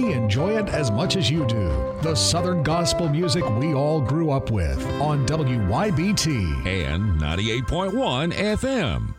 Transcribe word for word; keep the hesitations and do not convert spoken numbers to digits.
we enjoy it as much as you do. The Southern gospel music we all grew up with on W Y B T and ninety-eight point one F M.